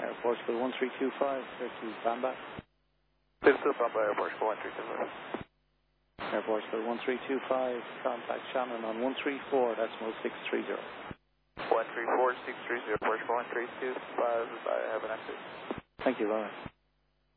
Air Portugal 1325, clear to Bamba. Clear to Bamba, Air Portugal 1325. Air Portugal 1325, contact Shannon on 134, decimal 630. 134, 630, Portugal 1325, have a nice day. Thank you, bye.